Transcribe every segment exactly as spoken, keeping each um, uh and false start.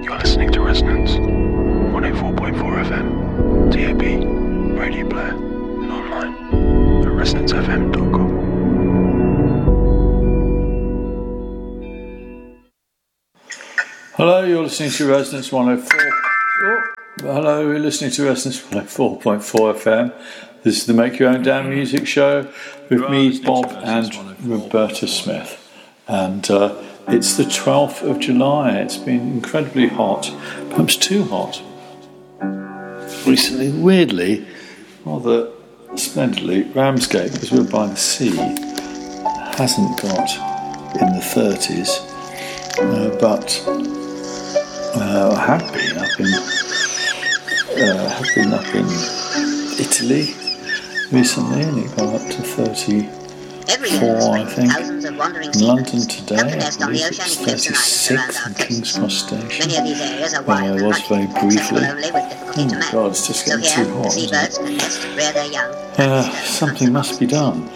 You're listening to Resonance, one oh four point four F M, D A B, radio player, and online at resonance f m dot com. Hello, you're listening to Resonance one oh four. Oh, hello, you're listening to Resonance one oh four point four F M. This is the Make Your Own Damn Music Show with me, Bob, and Roberta Smith. And uh, it's the twelfth of July. It's been incredibly hot, perhaps too hot. Recently, weirdly, rather splendidly, Ramsgate, because we're by the sea, hasn't got in the thirties, uh, but uh, I have been up in uh, have been up in Italy recently, and it got up to thirty-four, I think. In London today, I believe it's thirty-six in King's Cross Station, where I was very briefly. Oh my God, it's just getting too hot, isn't it? Uh, something must be done.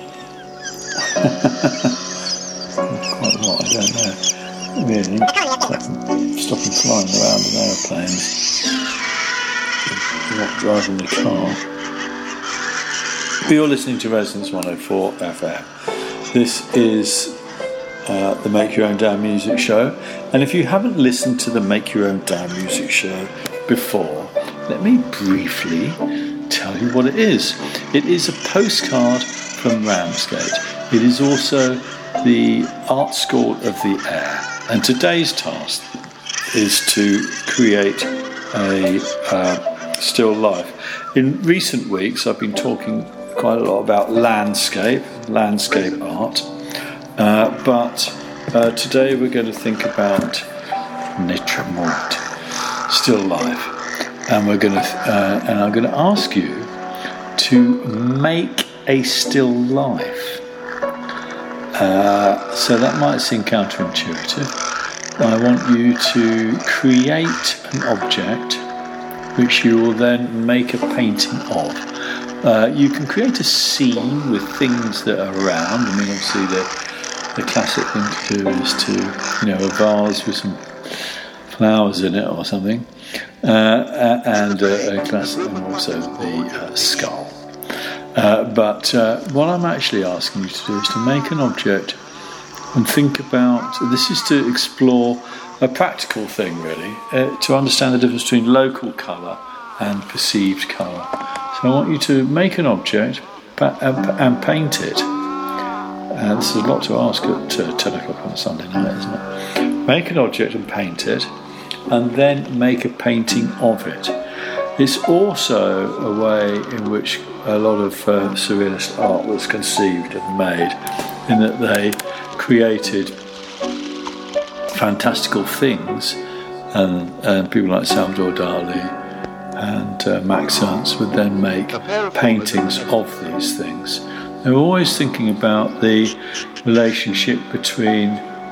Quite a lot, I don't know. Really, like stopping flying around in aeroplanes, not driving the car. But you're listening to Resonance one oh four F M. This is uh, the Make Your Own Damn Music Show. And if you haven't listened to the Make Your Own Damn Music Show before, let me briefly tell you what it is. It is a postcard from Ramsgate. It is also the Art School of the Air. And today's task is to create a uh, still life. In recent weeks, I've been talking quite a lot about landscape, landscape art, uh, but uh, today we're going to think about nature mort, still life, and we're going to, uh, and I'm going to ask you to make a still life. Uh, so that might seem counterintuitive. I want you to create an object which you will then make a painting of. Uh, you can create a scene with things that are around. I mean, obviously the the classic thing to do is to, you know, a vase with some flowers in it or something, uh, and uh, a classic, and also the uh, skull. Uh, but uh, what I'm actually asking you to do is to make an object and think about. This is to explore a practical thing, really, uh, to understand the difference between local colour and perceived colour. So I want you to make an object and paint it. Uh, this is a lot to ask at uh, ten o'clock on a Sunday night, isn't it? Make an object and paint it, and then make a painting of it. It's also a way in which a lot of uh, surrealist art was conceived and made, in that they created fantastical things, and, and people like Salvador Dali and uh, Max Ernst would then make paintings of these things. They were always thinking about the relationship between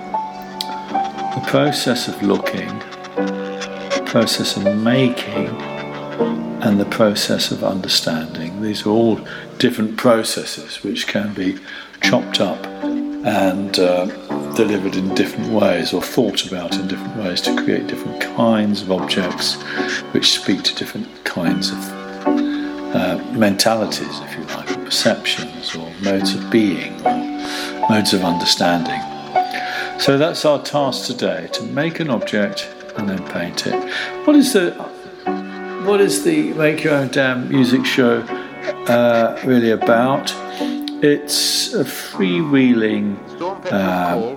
the process of looking, the process of making, and the process of understanding. These are all different processes which can be chopped up and uh, delivered in different ways, or thought about in different ways, to create different kinds of objects which speak to different kinds of uh, mentalities, if you like, or perceptions, or modes of being, or modes of understanding. So that's our task today, to make an object and then paint it. What is the what is the Make Your Own Damn Music Show uh, really about? It's a freewheeling, uh,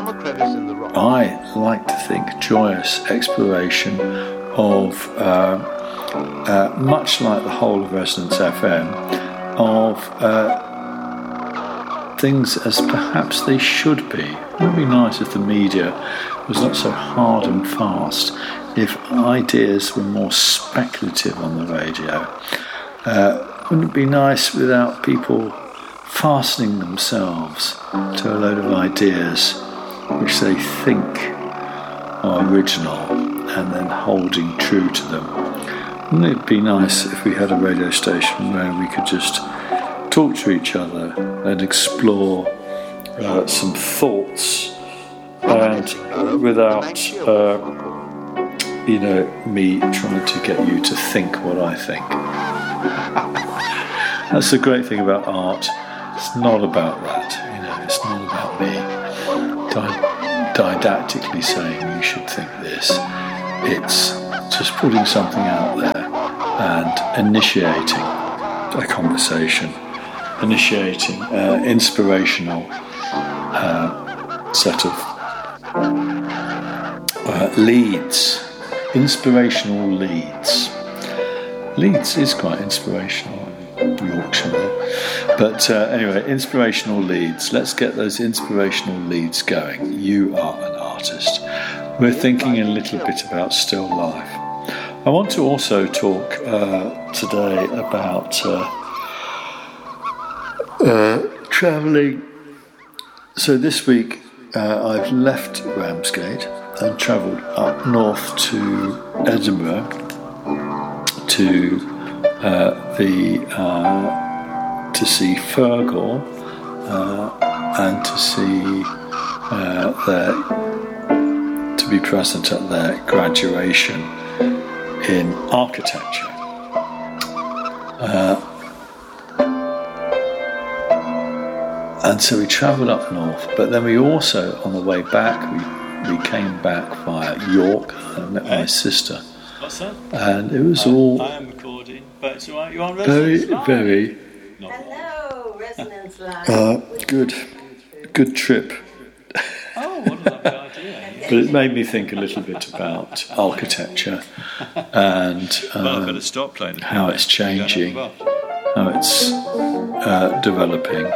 I like to think, joyous exploration of, uh, uh, much like the whole of Resonance F M, of uh, things as perhaps they should be. It would be nice if the media was not so hard and fast, if ideas were more speculative on the radio. Uh, wouldn't it be nice without people fastening themselves to a load of ideas which they think are original and then holding true to them? Wouldn't it be nice if we had a radio station where we could just talk to each other and explore uh, some thoughts and uh, without uh, you know, me trying to get you to think what I think. That's the great thing about art. It's not about that, you know, it's not about me di- didactically saying you should think this. It's just putting something out there and initiating a conversation, initiating an inspirational uh, set of uh, leads, inspirational leads. Leeds is quite inspirational, Yorkshire there. But uh, anyway, inspirational leads. Let's get those inspirational leads going. You are an artist. We're thinking a little bit about still life. I want to also talk uh, today about uh, uh, travelling. So this week uh, I've left Ramsgate and travelled up north to Edinburgh to uh, the uh, to see Fergal uh, and to see uh, their to be present at their graduation in architecture. Uh, and so we travelled up north, but then we also, on the way back, we, we came back via York and met my sister. What's that? And it was I, all I am recording, but it's all right. You're on very, Resonance Live. very Hello, Resonance Live. uh, good, good trip. Oh, what a lovely idea. But it made me think a little bit about architecture and uh, Well, I've got to stop playing. how it's changing, how it's uh, developing,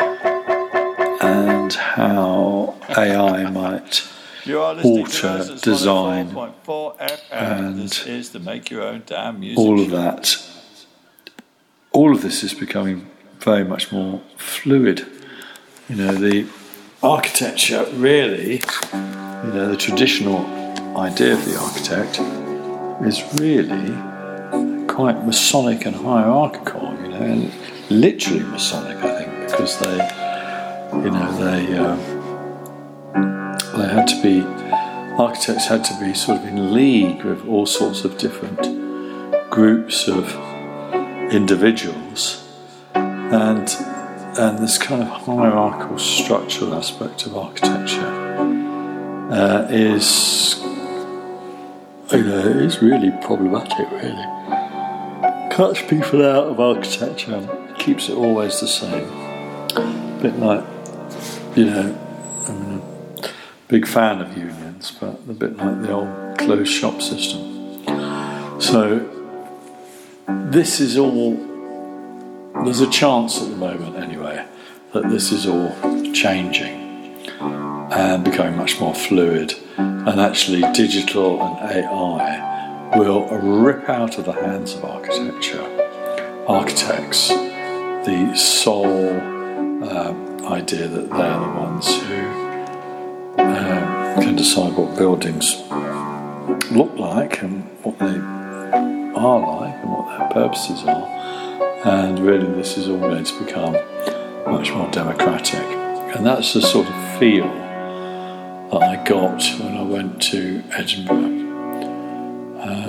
and how A I might alter design and this is the Make Your Own Damn Music all of Show. that. All of this is becoming very much more fluid. You know, the architecture really, you know, the traditional idea of the architect is really quite Masonic and hierarchical, you know, and literally Masonic, I think, because they, you know, they uh, they had to be, architects had to be sort of in league with all sorts of different groups of individuals, and and this kind of hierarchical structural aspect of architecture uh, is, you know, is really problematic, really. Cuts people out of architecture and keeps it always the same. A bit like, you know, I'm a big fan of unions, but a bit like the old closed shop system. So this is all, there's a chance at the moment anyway that this is all changing and becoming much more fluid, and actually digital and A I will rip out of the hands of architecture, architects, the sole um, idea that they're the ones who um, can decide what buildings look like and what they are like and what their purposes are. And really this is all going to become much more democratic. And that's the sort of feel that I got when I went to Edinburgh uh,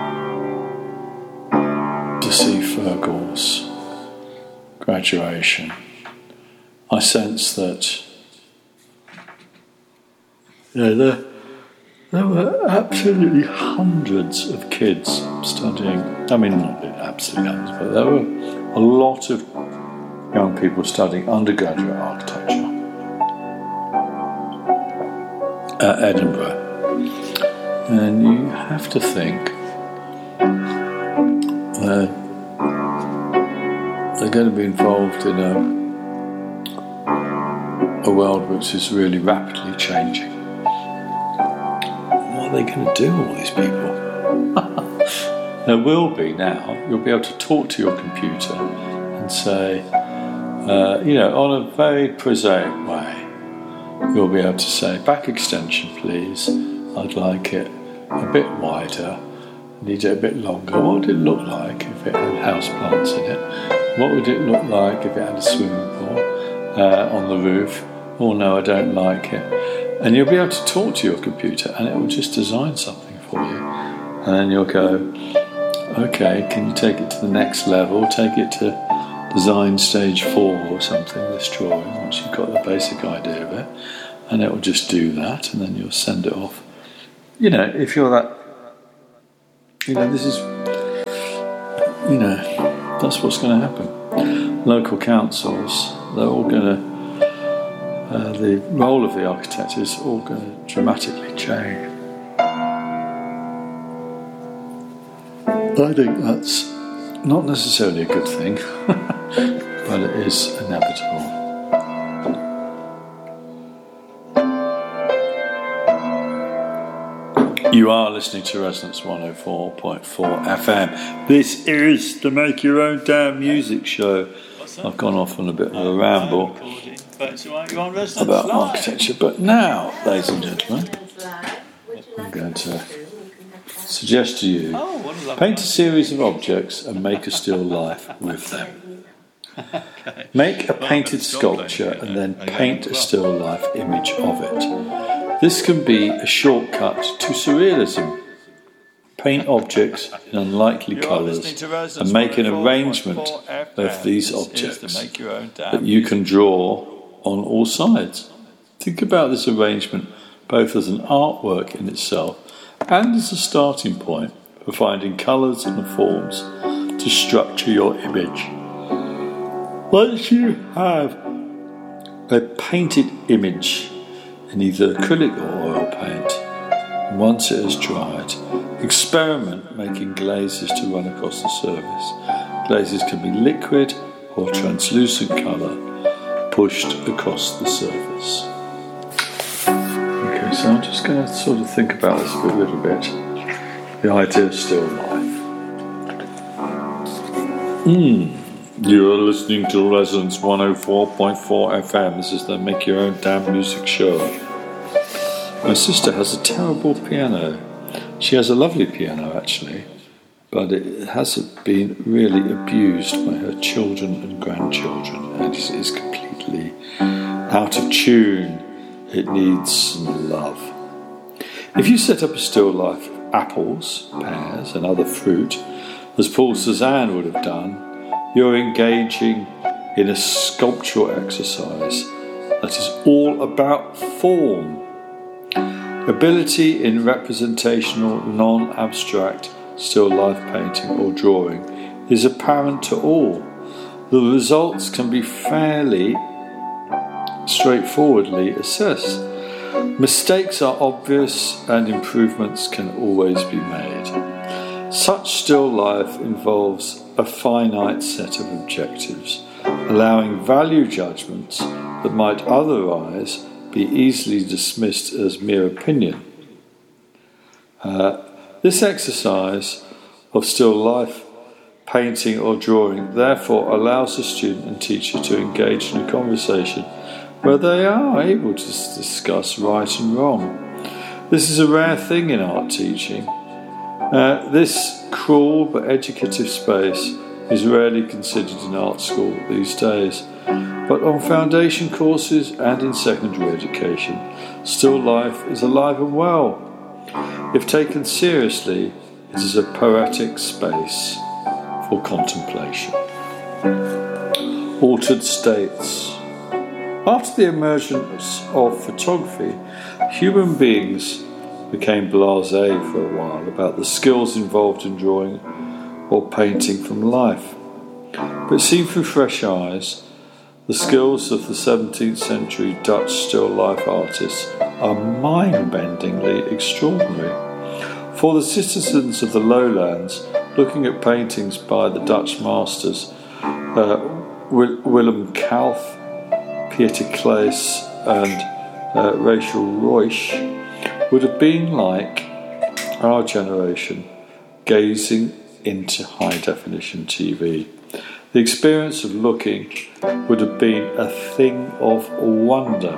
to see Fergal's graduation. I sense that, you know, there, there were absolutely hundreds of kids studying, I mean, not absolutely hundreds, but there were a lot of young people studying undergraduate architecture at Edinburgh. And you have to think that they're going to be involved in a, a world which is really rapidly changing. What are they going to do, all these people? There will be now. You'll be able to talk to your computer and say, uh, you know, on a very prosaic way, you'll be able to say, back extension please, I'd like it a bit wider, I need it a bit longer. What would it look like if it had house plants in it? What would it look like if it had a swimming pool uh, on the roof? Oh no, I don't like it. And you'll be able to talk to your computer and it will just design something for you And then you'll go, okay, can you take it to the next level? Take it to design stage four or something, this drawing, once you've got the basic idea of it. And it will just do that, and then you'll send it off. You know, if you're that, you know, this is, you know, that's what's going to happen. Local councils, they're all going to, uh, the role of the architect is all going to dramatically change. I think that's not necessarily a good thing, but it is inevitable. You are listening to Resonance one oh four point four F M. This is the Make Your Own Damn Music Show. I've gone off on a bit of a ramble about architecture, but now, ladies and gentlemen, I'm going to suggest to you, paint a series of objects and make a still life with them. Make a painted sculpture and then paint a still life image of it. This can be a shortcut to surrealism. Paint objects in unlikely colours and make an arrangement of these objects that you can draw on all sides. Think about this arrangement both as an artwork in itself and as a starting point for finding colours and forms to structure your image. Once you have a painted image in either acrylic or oil paint, and once it has dried, experiment making glazes to run across the surface. Glazes can be liquid or translucent colour pushed across the surface. Okay, so I'm just going to sort of think about this a little bit. The idea of still life. Mm. You're listening to Resonance one oh four point four F M. This is the Make Your Own Damn Music Show. My sister has a terrible piano. She has a lovely piano, actually, but it hasn't been really abused by her children and grandchildren, and it is completely out of tune. It needs some love. If you set up a still life of apples, pears, and other fruit, as Paul Cézanne would have done, you're engaging in a sculptural exercise that is all about form. Ability in representational, non-abstract still life painting or drawing is apparent to all. The results can be fairly straightforwardly assessed. Mistakes are obvious and improvements can always be made. Such still life involves a finite set of objectives, allowing value judgments that might otherwise be easily dismissed as mere opinion. Uh, this exercise of still life painting or drawing therefore allows the student and teacher to engage in a conversation where they are able to discuss right and wrong. This is a rare thing in art teaching. Uh, this cruel but educative space is rarely considered in art school these days, but on foundation courses and in secondary education, still life is alive and well. If taken seriously, it is a poetic space for contemplation. Altered states. After the emergence of photography, human beings became blasé for a while about the skills involved in drawing or painting from life. But seen through fresh eyes, the skills of the seventeenth century Dutch still life artists are mind-bendingly extraordinary. For the citizens of the lowlands, looking at paintings by the Dutch masters, uh, Willem Kalf, Pieter Claes and uh, Rachel Ruysch would have been like our generation gazing into high-definition T V. The experience of looking would have been a thing of wonder.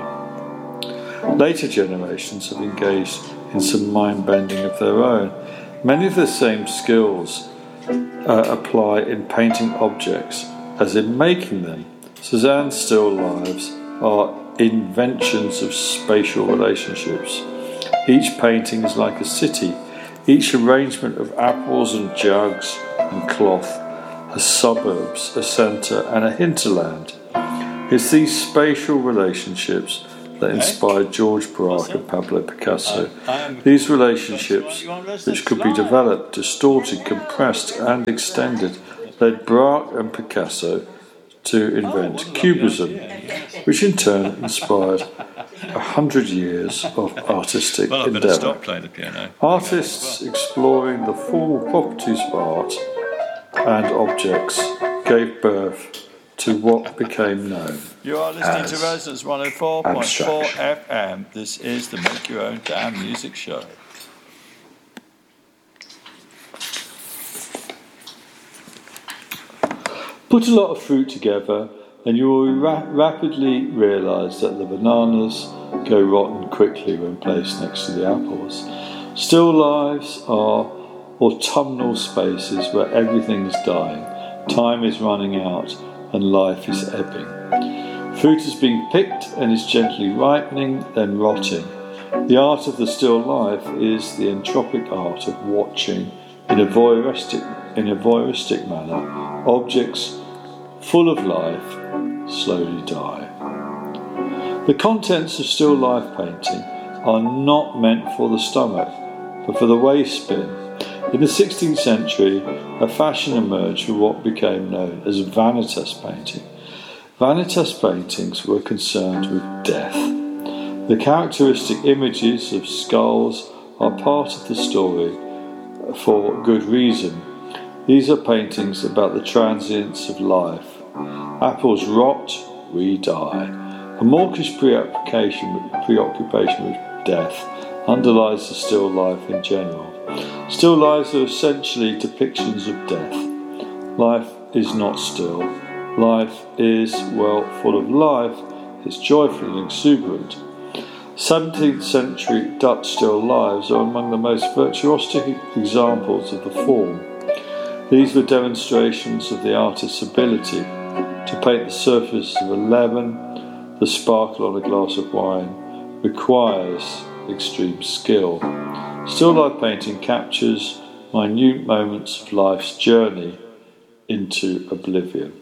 Later generations have engaged in some mind-bending of their own. Many of the same skills uh, apply in painting objects as in making them. Cézanne's still lives are inventions of spatial relationships. Each painting is like a city Each arrangement of apples and jugs and cloth has suburbs, a centre and a hinterland. It's these spatial relationships that inspired George Braque and Pablo Picasso. These relationships, which could be developed, distorted, compressed and extended, led Braque and Picasso to invent Cubism, which in turn inspired a hundred years of artistic Well, I better endeavour. stop playing the piano. Artists exploring the full properties of art and objects gave birth to what became known You are listening to as Resonance one oh four point four abstraction. F M. This is the Make Your Own Damn Music Show. Put a lot of fruit together and you will ra- rapidly realise that the bananas go rotten quickly when placed next to the apples. Still lives are autumnal spaces where everything is dying, time is running out and life is ebbing. Fruit is being picked and is gently ripening, then rotting. The art of the still life is the entropic art of watching in a voyeuristic, in a voyeuristic manner objects full of life slowly die. The contents of still life painting are not meant for the stomach, but for the waste bin. In the sixteenth century, a fashion emerged for what became known as vanitas painting. Vanitas paintings were concerned with death. The characteristic images of skulls are part of the story for good reason. These are paintings about the transience of life. Apples rot, we die. A mawkish preoccupation, preoccupation with death underlies the still life in general. Still lives are essentially depictions of death. Life is not still. Life is, well, full of life. It's joyful and exuberant. seventeenth century Dutch still lives are among the most virtuosic examples of the form. These were demonstrations of the artist's ability to paint the surface of a lemon. The sparkle on a glass of wine requires extreme skill. Still life painting captures minute moments of life's journey into oblivion.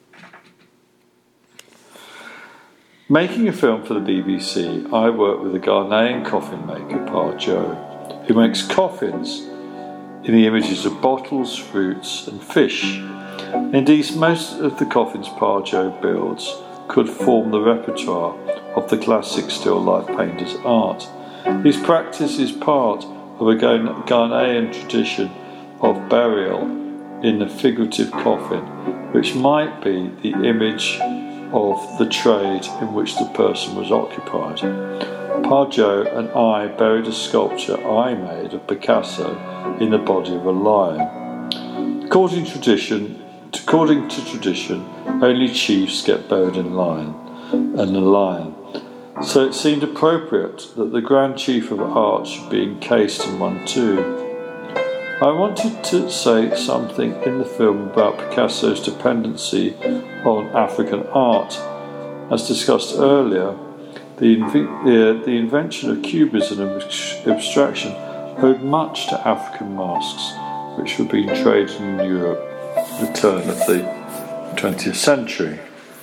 Making a film for the B B C, I worked with a Ghanaian coffin maker, Pa Joe, who makes coffins in the images of bottles, fruits and fish. Indeed, most of the coffins Pa Joe builds could form the repertoire of the classic still life painter's art. His practice is part of a Ghanaian tradition of burial in a figurative coffin, which might be the image of the trade in which the person was occupied. Pa Joe and I buried a sculpture I made of Picasso in the body of a lion. According to tradition, according to tradition, only chiefs get buried in lion and a lion. So it seemed appropriate that the Grand Chief of Art should be encased in one too. I wanted to say something in the film about Picasso's dependency on African art. As discussed earlier, the, inv- the, the invention of Cubism and abstraction owed much to African masks, which were being traded in Europe at the turn of the twentieth century.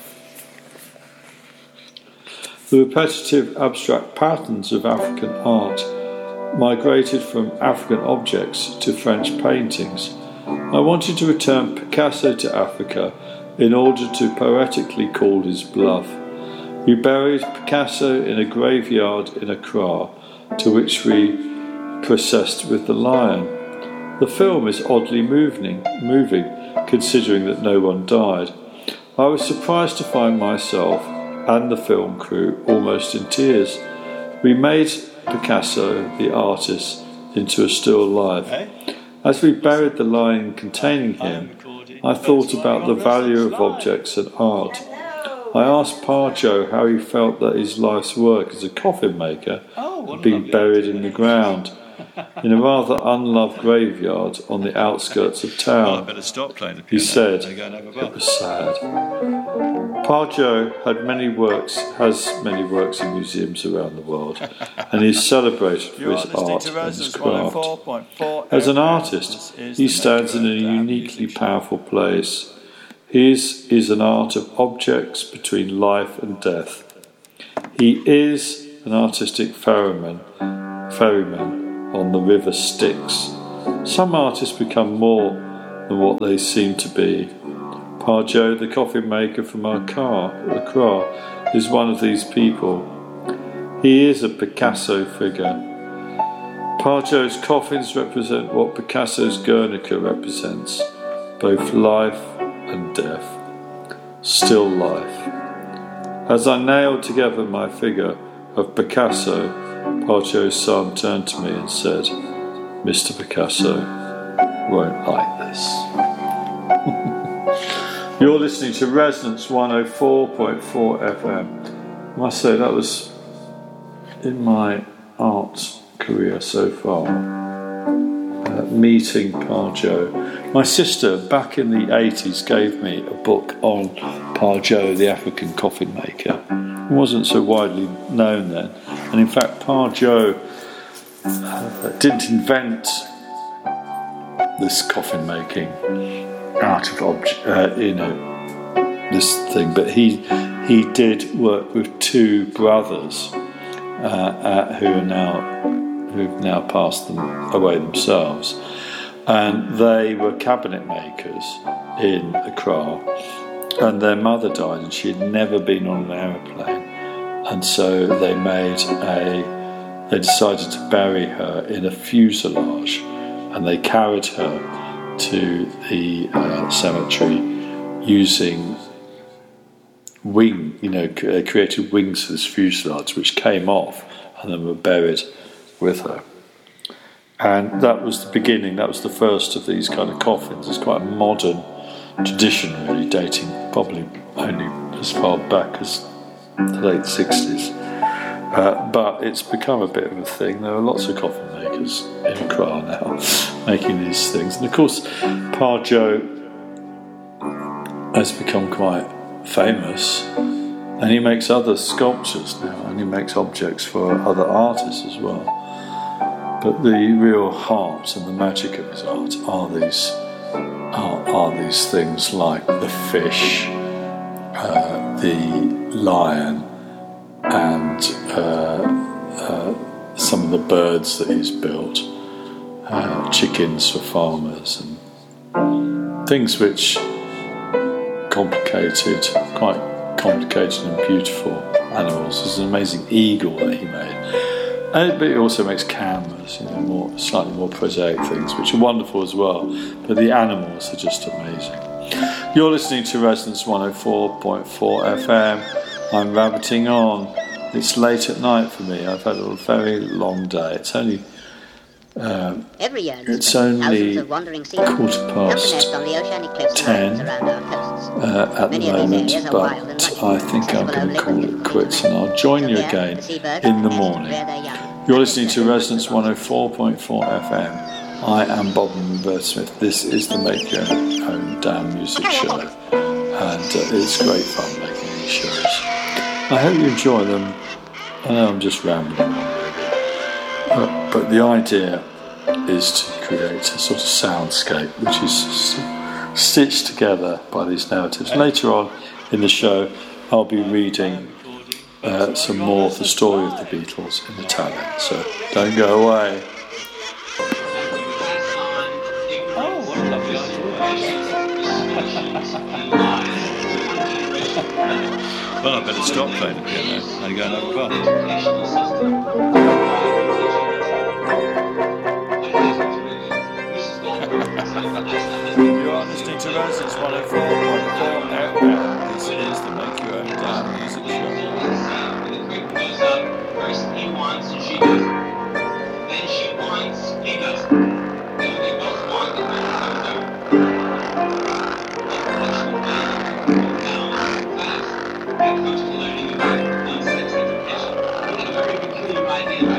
The repetitive abstract patterns of African art migrated from African objects to French paintings. I wanted to return Picasso to Africa in order to poetically call his bluff. We buried Picasso in a graveyard in Accra, to which we processed with the lion. The film is oddly moving, moving, considering that no one died. I was surprised to find myself and the film crew almost in tears. We made Picasso, the artist, into a still life. As we buried the lion containing him, I thought about the value of objects and art. I asked Pa Joe how he felt that his life's work as a coffin maker had been buried in the ground. in a rather unloved graveyard on the outskirts of town. Well, I better stop playing the piano. He said They go and have a it bath. was sad. Pa Joe had many works, has many works in museums around the world, and he's celebrated for You're his listening art to and his Resonance one oh four craft. point four As an F M. artist, This is he the stands in a Make Your Own Damn uniquely Music Show. powerful place. His is an art of objects between life and death. He is an artistic ferryman, ferryman on the river Styx. Some artists become more than what they seem to be. Pa Joe, the coffin maker from our car, Accra, is one of these people. He is a Picasso figure. Pa Joe's coffins represent what Picasso's Guernica represents, both life and death. Still life. As I nailed together my figure of Picasso, Pa Joe's son turned to me and said, Mister Picasso won't like this. You're listening to Resonance one oh four point four F M. I must say that was, in my art career so far, uh, meeting Pa Joe. My sister, back in the eighties, gave me a book on Pa Joe, the African coffin maker. It wasn't so widely known then. And in fact, Pa Joe uh, didn't invent this coffin making out of object, uh, you know, this thing, but he he did work with two brothers uh, uh, who are now who've now passed them away themselves, and they were cabinet makers in Accra, and their mother died, and she had never been on an aeroplane, and so they made a they decided to bury her in a fuselage, and they carried her to the uh, cemetery using wing, you know, c- created wings for this fuselage, which came off and then were buried with her. And that was the beginning, that was the first of these kind of coffins. It's quite a modern tradition, really, dating probably only as far back as the late sixties. Uh, but it's become a bit of a thing. There are lots of coffin makers in Accra now making these things. And of course, Pa Joe has become quite famous, and he makes other sculptures now, and he makes objects for other artists as well. But the real heart and the magic of his art are these are, are these things like the fish, uh, the lion, and uh, uh, some of the birds that he's built, uh, chickens for farmers, and things which complicated, quite complicated and beautiful animals. There's an amazing eagle that he made, and but he also makes canvas, you know, more slightly more prosaic things, which are wonderful as well. But the animals are just amazing. You're listening to Resonance one oh four point four F M. I'm rabbiting on. It's late at night for me. I've had a very long day. It's only um, Every year, it's only of wandering seamen quarter come to past nest on the oceanic cliffs ten and around our coasts. uh, at Many the of these moment, areas are but wild and lush, I think I'm stable going only to call when it people quits, visit. and I'll join you There, again the seabirds in the nest morning. where their young. You're listening to Resonance one oh four point four F M. I am Bob Birdsmith. This is the Make Your Own Damn Music Show, and uh, it's great fun making these shows. I hope you enjoy them. I know I'm just rambling on, but, but the idea is to create a sort of soundscape which is s- stitched together by these narratives. Later on in the show, I'll be reading uh, some more of the story of the Beatles in Italian, so don't go away. Oh, what a lovely idea. Well, I better stop playing the piano and go and have a bath. You are listening to Resonance one oh four point four F M. This is the Make Your Own Damn Music Show. First he wants, she does. Then she wants, he does. Then they both want, and then it comes out. Now, class, that comes to learning about sex education. We had a very peculiar idea